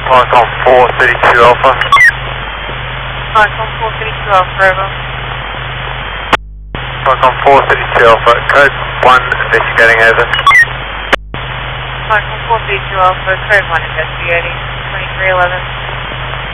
Icon 432 Alpha. Icon 432 Alpha, over. Icon 432 Alpha, code 1 investigating, over. Icon 432 Alpha, code 1 investigating, 2311.